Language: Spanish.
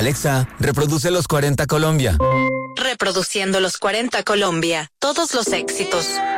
Alexa, reproduce los 40 Colombia. Reproduciendo los 40 Colombia. Todos los éxitos.